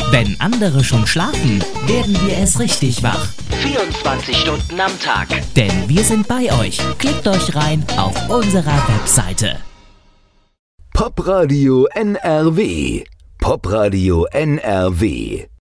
Wenn andere schon schlafen, werden wir erst richtig wach. 24 Stunden am Tag. Denn wir sind bei euch. Klickt euch rein auf unserer Webseite. Popradio NRW. Popradio NRW.